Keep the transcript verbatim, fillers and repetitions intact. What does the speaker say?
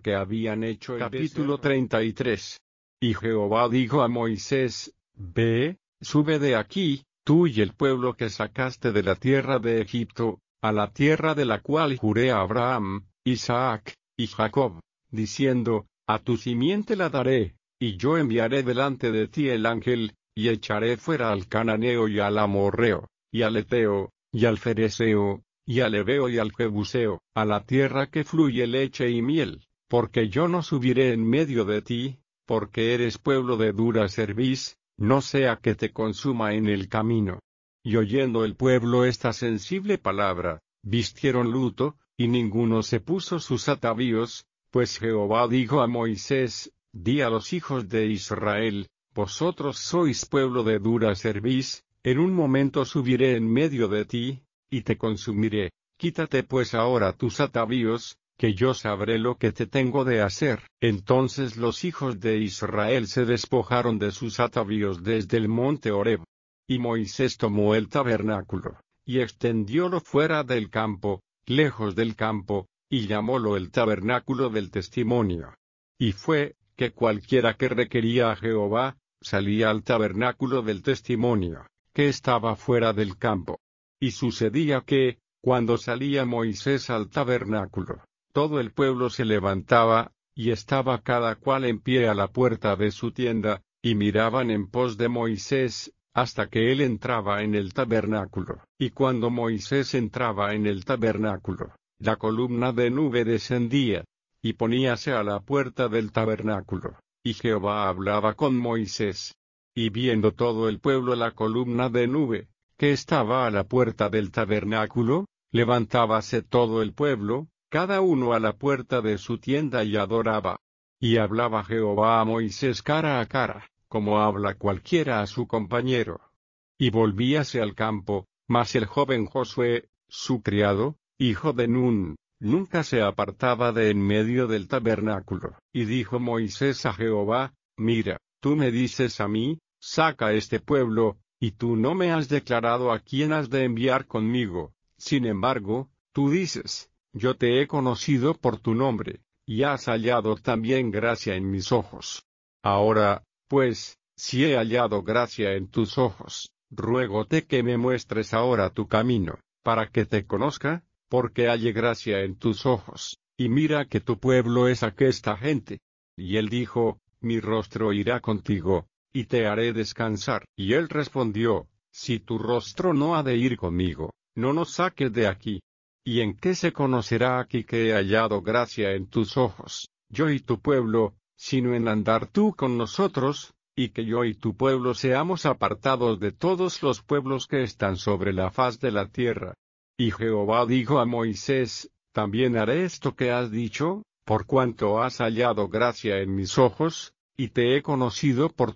que habían hecho. Capítulo treinta y tres. Y Jehová dijo a Moisés: Ve, sube de aquí, tú y el pueblo que sacaste de la tierra de Egipto, a la tierra de la cual juré a Abraham, Isaac y Jacob, diciendo: A tu simiente la daré, y yo enviaré delante de ti el ángel, y echaré fuera al cananeo y al amorreo, y al eteo, y al fereceo, y al heveo y al jebuseo, a la tierra que fluye leche y miel, porque yo no subiré en medio de ti, porque eres pueblo de dura cerviz, no sea que te consuma en el camino. Y oyendo el pueblo esta sensible palabra, vistieron luto, y ninguno se puso sus atavíos, pues Jehová dijo a Moisés: Di a los hijos de Israel: Vosotros sois pueblo de dura cerviz, en un momento subiré en medio de ti, y te consumiré. Quítate pues ahora tus atavíos, que yo sabré lo que te tengo de hacer. Entonces los hijos de Israel se despojaron de sus atavíos desde el monte Horeb. Y Moisés tomó el tabernáculo, y extendiólo fuera del campo, lejos del campo, y llamólo el tabernáculo del testimonio. Y fue, que cualquiera que requería a Jehová, salía al tabernáculo del testimonio, que estaba fuera del campo. Y sucedía que, cuando salía Moisés al tabernáculo, todo el pueblo se levantaba, y estaba cada cual en pie a la puerta de su tienda, y miraban en pos de Moisés, hasta que él entraba en el tabernáculo. Y cuando Moisés entraba en el tabernáculo, la columna de nube descendía, y poníase a la puerta del tabernáculo, y Jehová hablaba con Moisés. Y viendo todo el pueblo la columna de nube, que estaba a la puerta del tabernáculo, levantábase todo el pueblo, cada uno a la puerta de su tienda y adoraba. Y hablaba Jehová a Moisés cara a cara, como habla cualquiera a su compañero. Y volvíase al campo, mas el joven Josué, su criado, hijo de Nun, nunca se apartaba de en medio del tabernáculo. Y dijo Moisés a Jehová: Mira, tú me dices a mí: Saca este pueblo, y tú no me has declarado a quién has de enviar conmigo. Sin embargo, tú dices: Yo te he conocido por tu nombre, y has hallado también gracia en mis ojos. Ahora, pues, si he hallado gracia en tus ojos, ruégote que me muestres ahora tu camino, para que te conozca, porque halle gracia en tus ojos, y mira que tu pueblo es aquesta gente. Y él dijo: Mi rostro irá contigo, y te haré descansar. Y él respondió: Si tu rostro no ha de ir conmigo, no nos saques de aquí. ¿Y en qué se conocerá aquí que he hallado gracia en tus ojos, yo y tu pueblo, sino en andar tú con nosotros, y que yo y tu pueblo seamos apartados de todos los pueblos que están sobre la faz de la tierra? Y Jehová dijo a Moisés: También haré esto que has dicho, por cuanto has hallado gracia en mis ojos, y te he conocido por